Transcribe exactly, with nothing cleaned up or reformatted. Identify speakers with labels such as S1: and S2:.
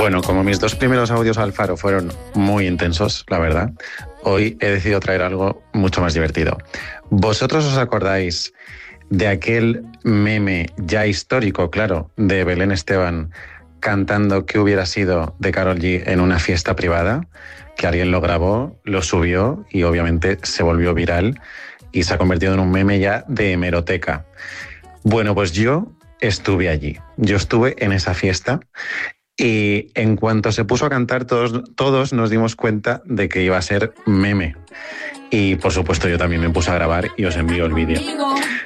S1: Bueno, como mis dos primeros audios al faro fueron muy intensos, la verdad, hoy he decidido traer algo mucho más divertido. ¿Vosotros os acordáis de aquel meme ya histórico, claro, de Belén Esteban cantando "Qué hubiera sido" de Karol G en una fiesta privada? Que alguien lo grabó, lo subió y obviamente se volvió viral y se ha convertido en un meme ya de hemeroteca. Bueno, pues yo estuve allí, yo estuve en esa fiesta y en cuanto se puso a cantar todos, todos nos dimos cuenta de que iba a ser meme. Y por supuesto yo también me puse a grabar y os envío el vídeo.